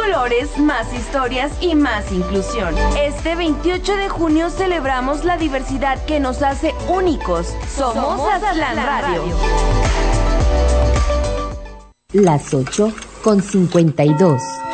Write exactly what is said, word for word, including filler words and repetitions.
colores, más historias y más inclusión. Este veintiocho de junio celebramos la diversidad que nos hace únicos. Somos Aztlán Radio. Las ocho con cincuenta y dos.